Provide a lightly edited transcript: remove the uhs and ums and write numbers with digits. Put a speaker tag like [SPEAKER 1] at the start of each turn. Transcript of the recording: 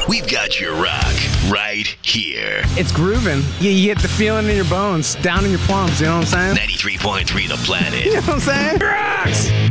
[SPEAKER 1] we've got your rock right here.
[SPEAKER 2] It's grooving. You get the feeling in your bones, down in your plums, you know what I'm saying?
[SPEAKER 1] 93.3 The Planet.
[SPEAKER 2] You know what I'm saying? Rocks!